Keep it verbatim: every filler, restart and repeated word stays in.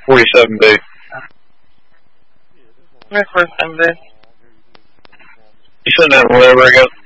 forty-seven B. Where's forty-seven B? You send that whatever I got.